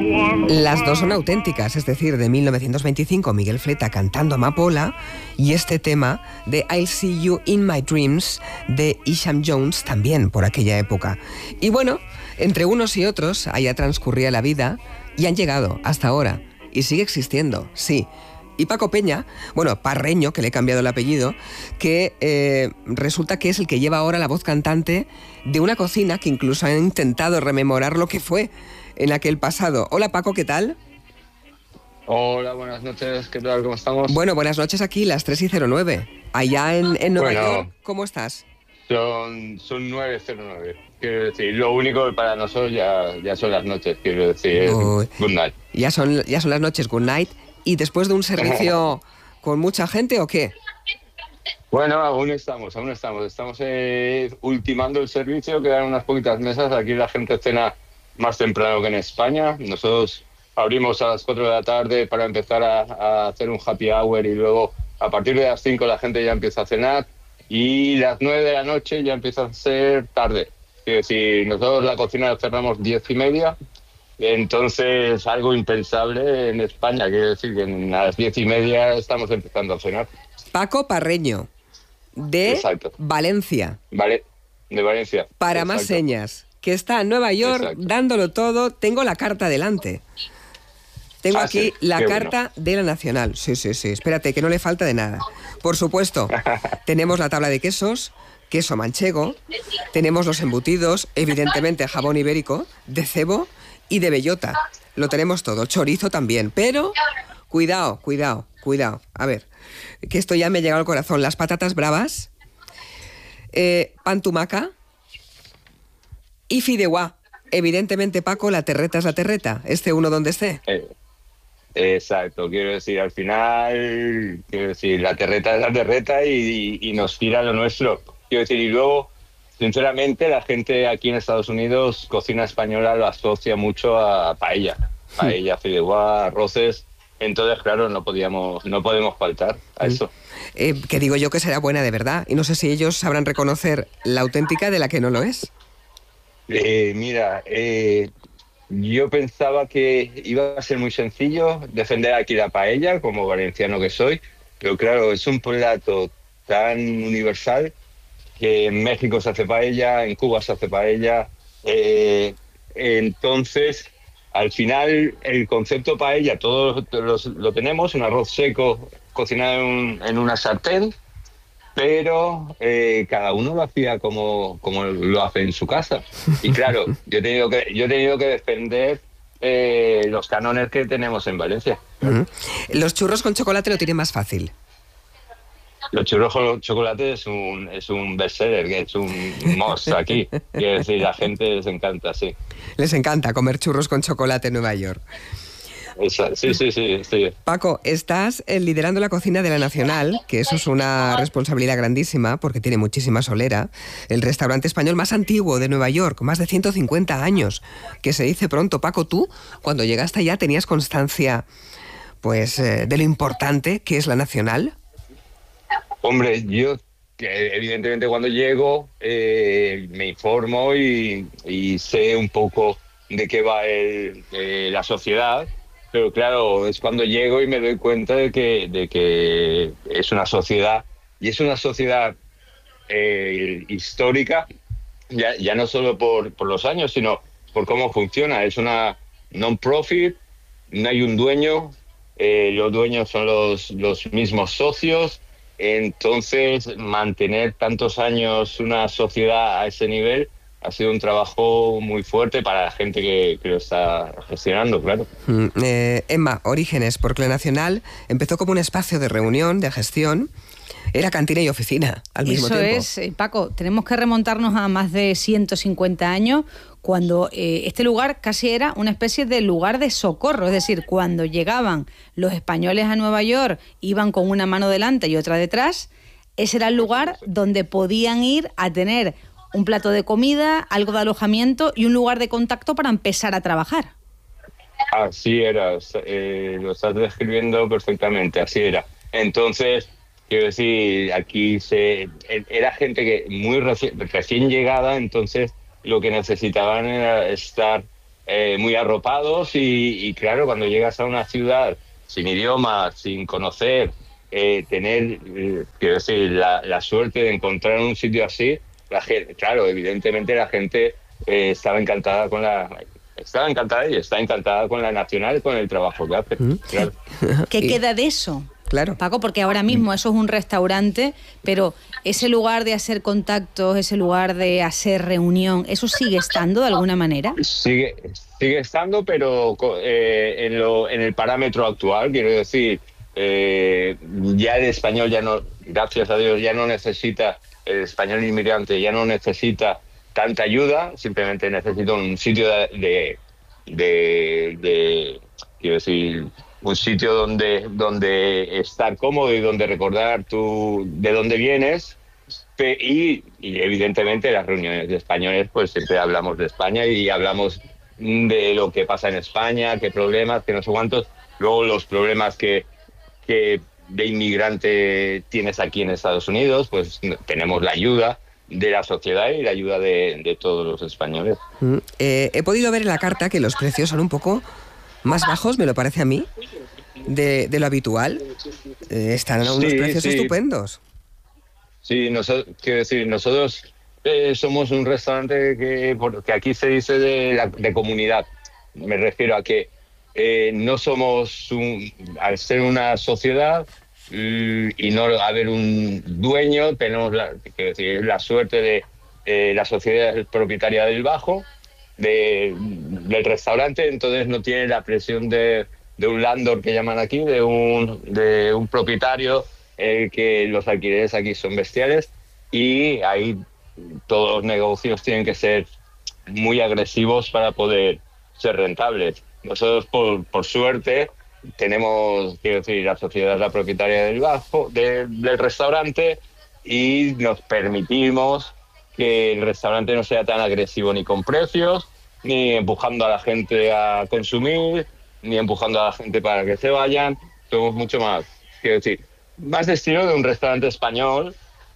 Las dos son auténticas, es decir, de 1925, Miguel Fleta cantando Amapola, y este tema de I'll See You in My Dreams de Isham Jones, también por aquella época. Y bueno, entre unos y otros, allá transcurría la vida y han llegado hasta ahora. Y sigue existiendo, sí. Y Paco Peña, bueno, Parreño, que le he cambiado el apellido, que resulta que es el que lleva ahora la voz cantante de una cocina que incluso han intentado rememorar lo que fue en aquel pasado. Hola Paco, ¿qué tal? Hola, buenas noches, ¿qué tal? ¿Cómo estamos? Bueno, buenas noches aquí, las 3:09. Allá en Nueva York, ¿cómo estás? Son 9:09, quiero decir, lo único que para nosotros ya son las noches, quiero decir, good night. Ya son las noches, good night. ¿Y después de un servicio con mucha gente o qué? Bueno, aún estamos ultimando el servicio, quedan unas poquitas mesas, aquí la gente cena más temprano que en España. Nosotros abrimos a las 4 de la tarde para empezar a hacer un happy hour y luego a partir de las 5 la gente ya empieza a cenar y las 9 de la noche ya empieza a ser tarde. Es decir, nosotros la cocina la cerramos 10:30, entonces algo impensable en España, quiero decir que a las 10:30 estamos empezando a cenar. Paco Parreño, de Exacto. Valencia. Vale, de Valencia. Para Exacto. más señas, que está en Nueva York. Exacto. Dándolo todo. Tengo la carta delante. Tengo aquí la carta de la Nacional. Sí. Espérate, que no le falta de nada. Por supuesto, tenemos la tabla de quesos, queso manchego, tenemos los embutidos, evidentemente jamón ibérico, de cebo y de bellota. Lo tenemos todo. Chorizo también. Pero, cuidado. A ver, que esto ya me ha llegado al corazón. Las patatas bravas, pan tumaca y fideuá. Evidentemente, Paco, la terreta es la terreta. Esté uno donde esté. Exacto, quiero decir, al final, la terreta es la terreta y nos tira lo nuestro. Quiero decir, y luego, sinceramente, la gente aquí en Estados Unidos, cocina española lo asocia mucho a paella, fideuá, arroces. Entonces, claro, no podemos faltar a eso. Que digo yo que será buena de verdad. Y no sé si ellos sabrán reconocer la auténtica de la que no lo es. Yo pensaba que iba a ser muy sencillo defender aquí la paella, como valenciano que soy, pero claro, es un plato tan universal que en México se hace paella, en Cuba se hace paella, entonces al final el concepto paella todos lo tenemos, un arroz seco cocinado en una sartén, pero cada uno lo hacía como lo hace en su casa. Y claro, yo he tenido que defender los cánones que tenemos en Valencia. Uh-huh. Los churros con chocolate lo tienen más fácil. Los churros con chocolate es un bestseller, que es un must aquí. Quiero decir, la gente les encanta, sí. Les encanta comer churros con chocolate en Nueva York. Sí. Paco, estás liderando la cocina de la Nacional, que eso es una responsabilidad grandísima porque tiene muchísima solera. El restaurante español más antiguo de Nueva York, más de 150 años, que se dice pronto. Paco, tú, cuando llegaste allá, ¿tenías constancia pues de lo importante que es la Nacional? Hombre, yo evidentemente cuando llego me informo y sé un poco de qué va la sociedad. Pero claro, es cuando llego y me doy cuenta de que es una sociedad, y es una sociedad histórica, ya no solo por los años, sino por cómo funciona. Es una non-profit, no hay un dueño, los dueños son los mismos socios, entonces mantener tantos años una sociedad a ese nivel ha sido un trabajo muy fuerte para la gente que lo está gestionando, claro. Emma, Orígenes, porque la Nacional empezó como un espacio de reunión, de gestión, era cantina y oficina al mismo tiempo. Eso es, Paco, tenemos que remontarnos a más de 150 años, cuando este lugar casi era una especie de lugar de socorro, es decir, cuando llegaban los españoles a Nueva York, iban con una mano delante y otra detrás, ese era el lugar donde podían ir a tener un plato de comida, algo de alojamiento y un lugar de contacto para empezar a trabajar. Así era, lo estás describiendo perfectamente, así era. Entonces, quiero decir, aquí era gente que muy recién llegada, entonces lo que necesitaban era estar muy arropados y claro, cuando llegas a una ciudad sin idioma, sin conocer, tener, quiero decir, la suerte de encontrar un sitio así, la gente, claro, evidentemente la gente estaba encantada y está encantada con la Nacional y con el trabajo que hace. Claro. ¿Qué queda de eso? Claro. Paco, porque ahora mismo eso es un restaurante, pero ese lugar de hacer contactos, ese lugar de hacer reunión, ¿eso sigue estando de alguna manera? Sigue estando, pero en el parámetro actual, quiero decir, ya el español ya no, gracias a Dios, ya no necesita, el español inmigrante ya no necesita tanta ayuda, simplemente necesita un sitio quiero decir, un sitio donde estar cómodo y donde recordar de dónde vienes. Y evidentemente las reuniones de españoles, pues siempre hablamos de España y hablamos de lo que pasa en España, qué problemas, qué no sé cuántos. Luego los problemas que de inmigrante tienes aquí en Estados Unidos, pues tenemos la ayuda de la sociedad y la ayuda de todos los españoles. He podido ver en la carta que los precios son un poco más bajos, me lo parece a mí, de lo habitual. Están a unos precios estupendos. Sí, quiero decir, nosotros somos un restaurante que aquí se dice de comunidad. Me refiero a que no somos, al ser una sociedad y no haber un dueño, tenemos la suerte de la sociedad propietaria del Bajo, del restaurante, entonces no tiene la presión de un landlord que llaman aquí, de un propietario, que los alquileres aquí son bestiales y ahí todos los negocios tienen que ser muy agresivos para poder ser rentables. Nosotros por suerte tenemos, quiero decir, la sociedad es la propietaria del restaurante y nos permitimos que el restaurante no sea tan agresivo ni con precios, ni empujando a la gente a consumir, ni empujando a la gente para que se vayan. Somos mucho más, quiero decir, más de estilo de un restaurante español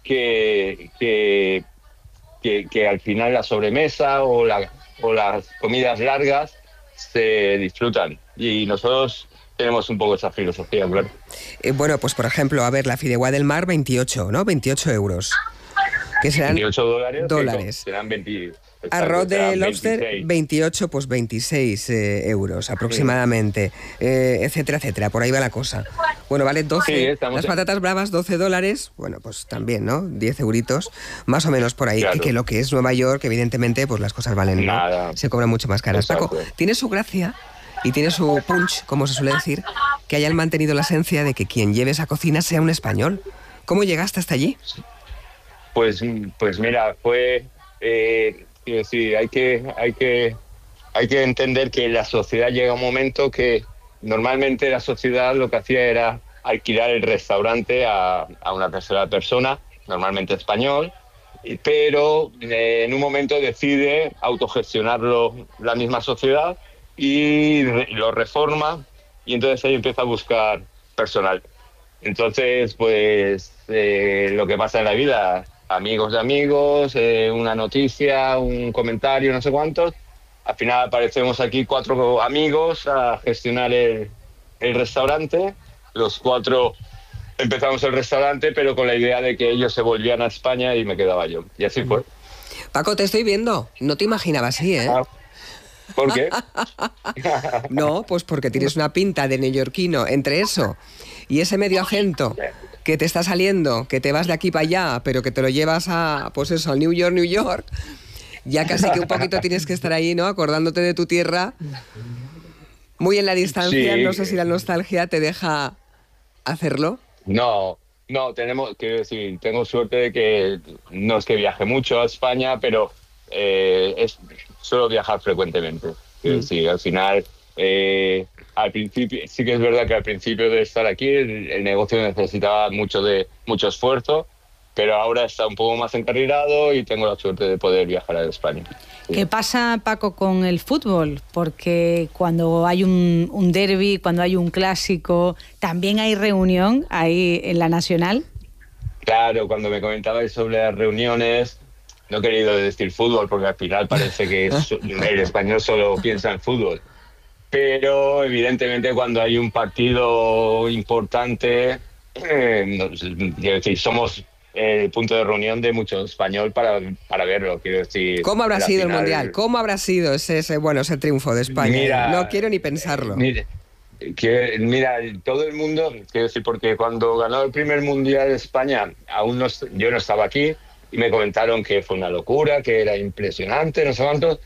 que al final la sobremesa o las comidas largas se disfrutan. Y nosotros tenemos un poco esa filosofía, claro. Bueno, pues por ejemplo, a ver, la fideuá del mar, 28, ¿no? 28 euros. Que serán 28 dólares. Serán 20. Arroz de lobster, 26. 28, pues 26 euros aproximadamente, etcétera, etcétera. Por ahí va la cosa. Bueno, vale 12. Sí, las patatas bravas, $12. Bueno, pues también, ¿no? 10 euritos, más o menos por ahí. Claro. Que lo que es Nueva York, evidentemente, pues las cosas valen, ¿no? Nada. Se cobran mucho más caras. Exacto. Paco, tiene su gracia y tiene su punch, como se suele decir, que hayan mantenido la esencia de que quien lleve esa cocina sea un español. ¿Cómo llegaste hasta allí? Pues mira, fue... quiero decir, hay que entender que la sociedad llega a un momento que normalmente la sociedad lo que hacía era alquilar el restaurante a una tercera persona, normalmente español, pero en un momento decide autogestionarlo la misma sociedad y lo reforma y entonces ahí empieza a buscar personal. Entonces, pues lo que pasa en la vida, amigos de amigos, una noticia, un comentario, no sé cuántos. Al final aparecemos aquí 4 amigos a gestionar el restaurante. Los 4 empezamos el restaurante, pero con la idea de que ellos se volvían a España y me quedaba yo. Y así fue. Paco, te estoy viendo. No te imaginaba así, ¿eh? ¿Por qué? No, pues porque tienes una pinta de neoyorquino entre eso y ese medio acento que te está saliendo, que te vas de aquí para allá, pero que te lo llevas a, pues eso, a New York, ya casi que un poquito tienes que estar ahí, ¿no? Acordándote de tu tierra, muy en la distancia. Sí. No sé si la nostalgia te deja hacerlo. No, quiero decir, tengo suerte de que no es que viaje mucho a España, pero suelo viajar frecuentemente. Quiero decir, al final... al principio, sí que es verdad que al principio de estar aquí el negocio necesitaba mucho esfuerzo, pero ahora está un poco más encarrilado y tengo la suerte de poder viajar a España. ¿Qué pasa, Paco, con el fútbol? Porque cuando hay un derbi, cuando hay un clásico, ¿también hay reunión ahí en la Nacional? Claro, cuando me comentabais sobre las reuniones, no he querido decir fútbol porque al final parece que el español solo piensa en fútbol. Pero evidentemente cuando hay un partido importante, quiero decir, somos el punto de reunión de mucho español para verlo, quiero decir. ¿Cómo habrá sido el Mundial? ¿Cómo habrá sido ese triunfo de España? Mira, no quiero ni pensarlo. Mira, todo el mundo, quiero decir, porque cuando ganó el primer Mundial de España, yo no estaba aquí, y me comentaron que fue una locura, que era impresionante, no sé cuántos.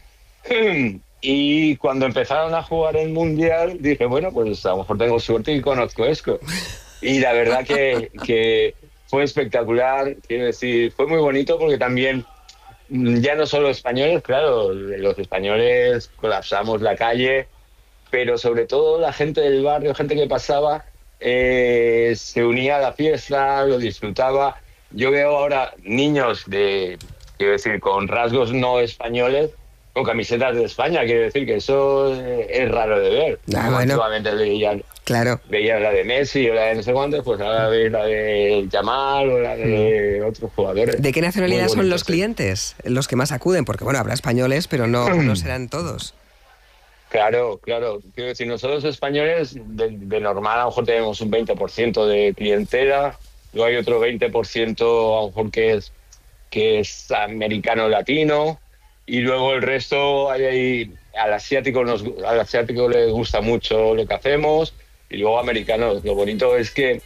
Y cuando empezaron a jugar el Mundial, dije, bueno, pues a lo mejor tengo suerte y conozco esto. Y la verdad que fue espectacular, quiero decir, fue muy bonito porque también, ya no solo españoles, claro, los españoles colapsamos la calle, pero sobre todo la gente del barrio, gente que pasaba, se unía a la fiesta, lo disfrutaba. Yo veo ahora niños quiero decir, con rasgos no españoles, con camisetas de España, quiero decir que eso es raro de ver. Bueno. Antiguamente veían la de Messi o la de no sé cuántos, pues ahora veis la de Yamal o la de otros jugadores. ¿De qué nacionalidad son los clientes? Los que más acuden, porque bueno, habrá españoles, pero no serán todos. Claro. Quiero decir, nosotros españoles, de normal, a lo mejor tenemos un 20% de clientela, luego hay otro 20% a lo mejor que es americano-latino, y luego el resto, al asiático le gusta mucho lo que hacemos, y luego americanos. Lo bonito es que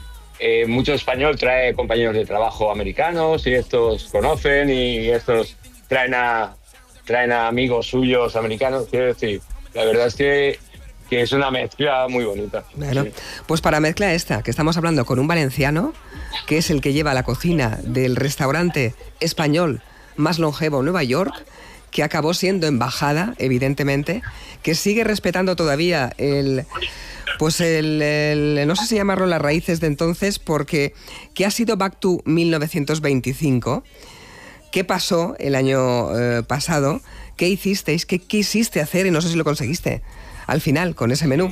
mucho español trae compañeros de trabajo americanos, y estos conocen, y estos traen a amigos suyos americanos, quiero decir. La verdad es que es una mezcla muy bonita. Bueno, sí. Pues para mezcla esta, que estamos hablando con un valenciano, que es el que lleva la cocina del restaurante español más longevo en Nueva York, que acabó siendo embajada, evidentemente, que sigue respetando todavía no sé si llamarlo las raíces de entonces, porque que ha sido Back to 1925. ¿Qué pasó el año pasado? ¿Qué hicisteis? ¿Qué quisiste hacer? Y no sé si lo conseguiste al final con ese menú.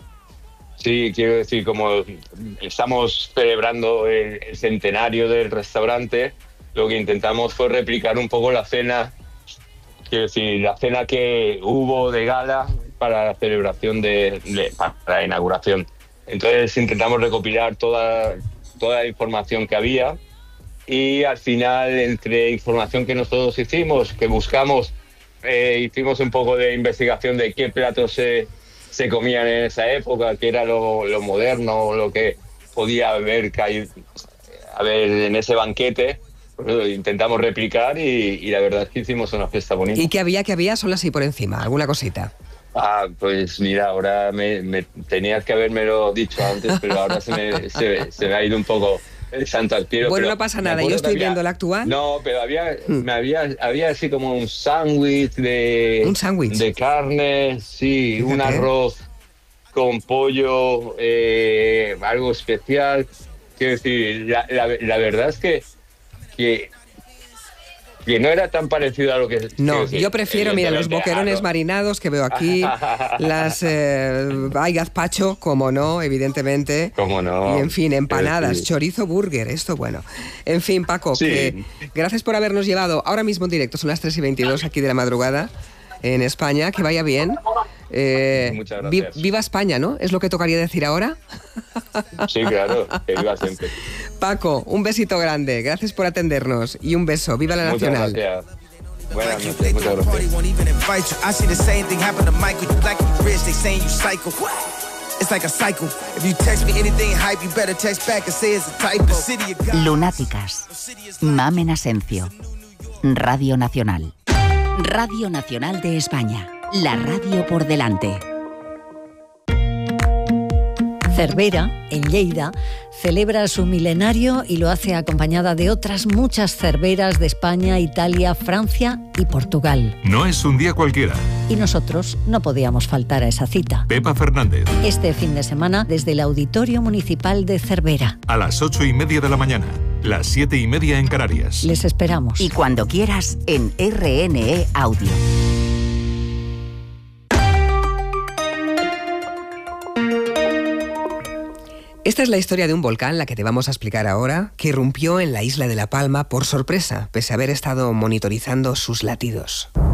Sí, quiero decir, como estamos celebrando el centenario del restaurante, lo que intentamos fue replicar un poco la cena, quiero decir, la cena que hubo de gala para la celebración para la inauguración. Entonces intentamos recopilar toda la información que había, y al final, entre información que nosotros hicimos, que buscamos, hicimos un poco de investigación de qué platos se comían en esa época, qué era lo moderno, lo que podía haber en ese banquete. Pues intentamos replicar y la verdad es que hicimos una fiesta bonita. ¿Y qué había? Solo así por encima, alguna cosita. Pues mira, ahora tenías que habérmelo dicho antes, pero ahora se me ha ido un poco el santo al pie. Bueno, no pasa nada, yo estoy viendo la actual. No, pero había así como un sándwich de carne, sí, fíjate. Un arroz con pollo, algo especial. Quiero decir, la verdad es que no era tan parecido a lo que... No, yo prefiero, mira, los boquerones marinados que veo aquí, las hay gazpacho, como no, evidentemente. Como no. Y, en fin, empanadas, chorizo, burger, esto bueno. En fin, Paco, sí. Gracias por habernos llevado ahora mismo en directo, son las 3:22 aquí de la madrugada en España, que vaya bien. Muchas gracias. Viva España, ¿no? ¿Es lo que tocaría decir ahora? Sí, claro, que viva siempre. Paco, un besito grande, gracias por atendernos y un beso, viva la Nacional. Muchas gracias. Buenas noches, muchas gracias. Lunáticas. Mamen Asencio. Radio Nacional. Radio Nacional de España. La radio por delante. Cervera, en Lleida, celebra su milenario y lo hace acompañada de otras muchas cerveras de España, Italia, Francia y Portugal. No es un día cualquiera. Y nosotros no podíamos faltar a esa cita. Pepa Fernández. Este fin de semana desde el Auditorio Municipal de Cervera. A las 8:30 de la mañana, las 7:30 en Canarias. Les esperamos. Y cuando quieras en RNE Audio. Esta es la historia de un volcán, la que te vamos a explicar ahora, que irrumpió en la isla de La Palma por sorpresa, pese a haber estado monitorizando sus latidos.